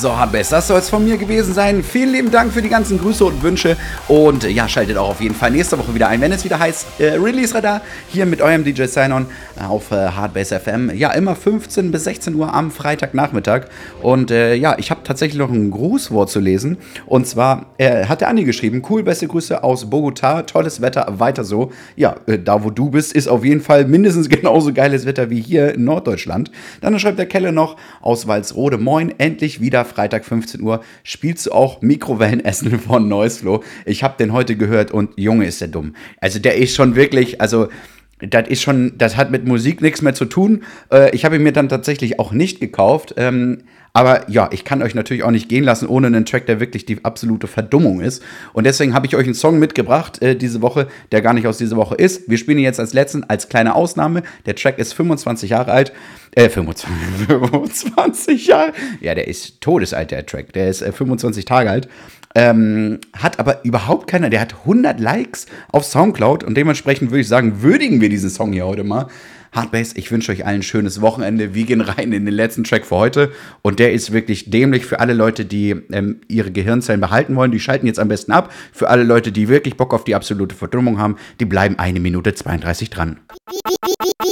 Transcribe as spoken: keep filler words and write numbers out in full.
So, Hardbass, das soll es von mir gewesen sein. Vielen lieben Dank für die ganzen Grüße und Wünsche. Und äh, ja, schaltet auch auf jeden Fall nächste Woche wieder ein, wenn es wieder heißt äh, Release Radar hier mit eurem D J Sign-On auf äh, Hardbass F M. Ja, immer fünfzehn bis sechzehn Uhr am Freitagnachmittag. Und äh, ja, ich habe tatsächlich noch ein Grußwort zu lesen. Und zwar äh, hat der Andi geschrieben: Cool, beste Grüße aus Bogotá. Tolles Wetter, weiter so. Ja, äh, da wo du bist, ist auf jeden Fall mindestens genauso geiles Wetter wie hier in Norddeutschland. Dann schreibt der Kelle noch aus Walsrode: Moin, endlich wieder Freitag fünfzehn Uhr. Spielst du auch Mikrowellenessen von Noiseflow? Ich habe den heute gehört und Junge, ist der dumm. Also der ist schon wirklich, also das ist schon, das hat mit Musik nichts mehr zu tun. Äh, ich habe ihn mir dann tatsächlich auch nicht gekauft. Ähm, aber ja, ich kann euch natürlich auch nicht gehen lassen ohne einen Track, der wirklich die absolute Verdummung ist. Und deswegen habe ich euch einen Song mitgebracht äh, diese Woche, der gar nicht aus dieser Woche ist. Wir spielen ihn jetzt als letzten, als kleine Ausnahme. Der Track ist fünfundzwanzig Jahre alt. Äh, fünfundzwanzig, fünfundzwanzig Jahre? Ja, der ist todesalt, der Track. Der ist äh, fünfundzwanzig Tage alt. Ähm, hat aber überhaupt keiner, der hat hundert Likes auf Soundcloud und dementsprechend würde ich sagen, würdigen wir diesen Song hier heute mal. Hardbass, ich wünsche euch allen ein schönes Wochenende. Wir gehen rein in den letzten Track für heute und der ist wirklich dämlich für alle Leute, die ähm, ihre Gehirnzellen behalten wollen. Die schalten jetzt am besten ab. Für alle Leute, die wirklich Bock auf die absolute Verdummung haben, die bleiben eine Minute zweiunddreißig dran.